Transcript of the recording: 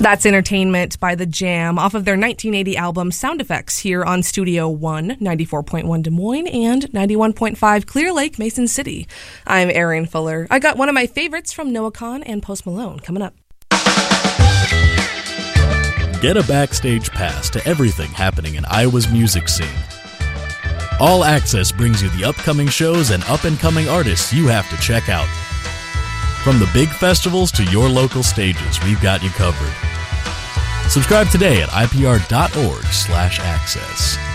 That's Entertainment by The Jam off of their 1980 album Sound Effects here on Studio One, 94.1 Des Moines and 91.5 Clear Lake, Mason City. I'm Erin Fuller. I got one of my favorites from Noah Kahan and Post Malone coming up. Get a backstage pass to everything happening in Iowa's music scene. All Access brings you the upcoming shows and up-and-coming artists you have to check out. From the big festivals to your local stages, we've got you covered. Subscribe today at ipr.org/access.